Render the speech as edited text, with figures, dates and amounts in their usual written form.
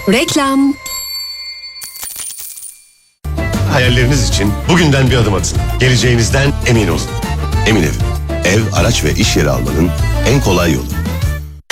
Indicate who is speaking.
Speaker 1: Reklam.
Speaker 2: Hayalleriniz için bugünden bir adım atın. Geleceğinizden emin olun. Emin Ev, ev, araç ve iş yeri almanın en kolay yolu.